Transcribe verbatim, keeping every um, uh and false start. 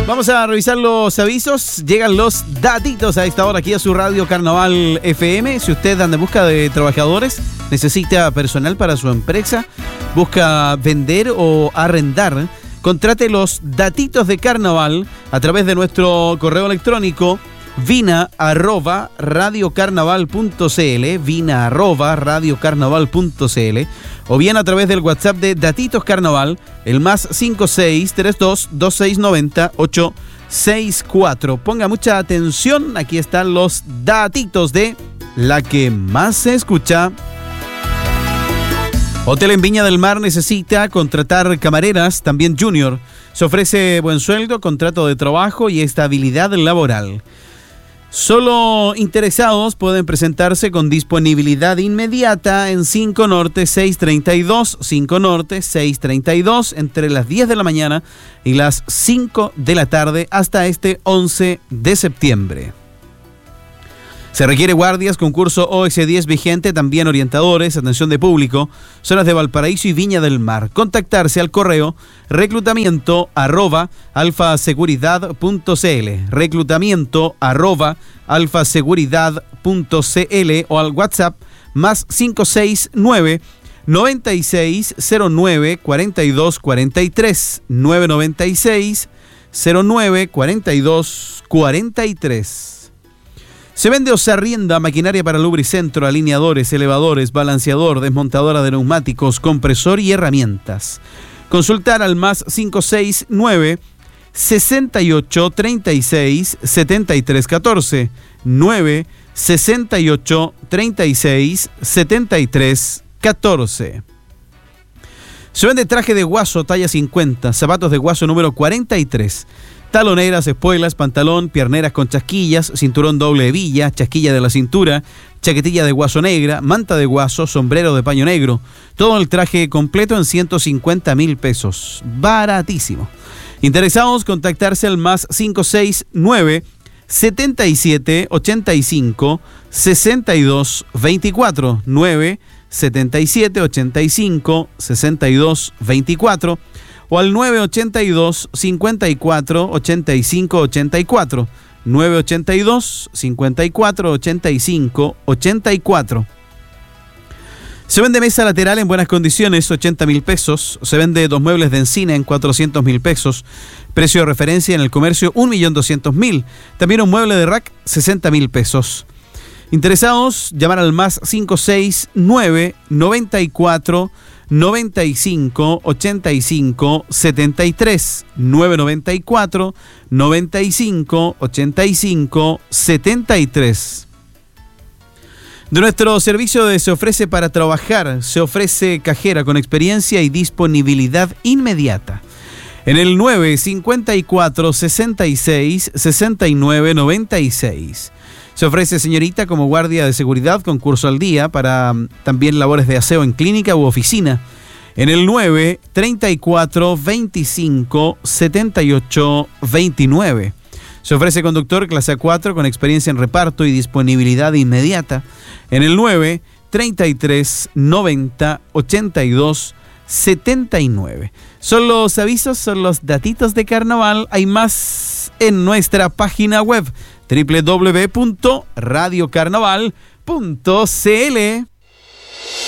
Vamos a revisar los avisos. Llegan los datitos a esta hora aquí a su radio Carnaval F M. Si usted anda en busca de trabajadores, necesita personal para su empresa, busca vender o arrendar, contrate los datitos de Carnaval a través de nuestro correo electrónico vina arroba radiocarnaval punto cl, vina arroba radiocarnaval punto cl, o bien a través del WhatsApp de Datitos Carnaval, el más cinco seis tres dos, dos seis nueve cero, ocho seis cuatro. Ponga mucha atención, aquí están los datitos de la que más se escucha. Hotel en Viña del Mar necesita contratar camareras, también junior. Se ofrece buen sueldo, contrato de trabajo y estabilidad laboral. Solo interesados pueden presentarse con disponibilidad inmediata en cinco Norte seiscientos treinta y dos, cinco Norte seiscientos treinta y dos, entre las diez de la mañana y las cinco de la tarde hasta este once de septiembre. Se requiere guardias, concurso O S diez vigente, también orientadores, atención de público, zonas de Valparaíso y Viña del Mar. Contactarse al correo reclutamiento arroba alfaseguridad punto cl, reclutamiento arroba alfaseguridad punto cl o al WhatsApp más cinco seis nueve, noventa y seis, cero nueve, cuarenta y dos, cuarenta y tres, nueve noventa y seis, cero nueve, cuarenta y dos, cuarenta y tres. Se vende o se arrienda maquinaria para lubricentro, alineadores, elevadores, balanceador, desmontadora de neumáticos, compresor y herramientas. Consultar al más cinco seis nueve, sesenta y ocho, treinta y seis, setenta y tres, catorce, nueve, sesenta y ocho, treinta y seis, setenta y tres, catorce. Se vende traje de guaso talla cincuenta, zapatos de guaso número cuarenta y tres. Taloneras, espuelas, pantalón, pierneras con chasquillas, cinturón doble hebilla, chasquilla de la cintura, chaquetilla de guaso negra, manta de guaso, sombrero de paño negro. Todo el traje completo en ciento cincuenta mil pesos. Baratísimo. Interesados, contactarse al más cinco seis nueve, setenta y siete, ochenta y cinco, sesenta y dos, veinticuatro, nueve, setenta y siete, ochenta y cinco, sesenta y dos, veinticuatro. O al nueve ochenta y dos, cincuenta y cuatro, ochenta y cinco, ochenta y cuatro. nueve ochenta y dos, cincuenta y cuatro, ochenta y cinco, ochenta y cuatro. Se vende mesa lateral en buenas condiciones, ochenta mil pesos. Se vende dos muebles de encina en cuatrocientos mil pesos. Precio de referencia en el comercio, un millón doscientos mil. También un mueble de rack, sesenta mil pesos. Interesados, llamar al más cinco seis nueve, noventa y cuatro, noventa y cinco, ochenta y cinco, setenta y tres, nueve noventa y cuatro, noventa y cinco, ochenta y cinco, setenta y tres. De nuestro servicio de Se Ofrece para Trabajar, se ofrece cajera con experiencia y disponibilidad inmediata. En el nueve cincuenta y cuatro, sesenta y seis, sesenta y nueve, noventa y seis. Se ofrece señorita como guardia de seguridad, concurso al día, para también labores de aseo en clínica u oficina. En el nueve treinta y cuatro, veinticinco, setenta y ocho, veintinueve. Se ofrece conductor clase A cuatro con experiencia en reparto y disponibilidad inmediata. En el nueve treinta y tres, noventa, ochenta y dos, setenta y nueve. Son los avisos, son los datitos de Carnaval. Hay más en nuestra página web doble u doble u doble u punto radiocarnaval punto cl.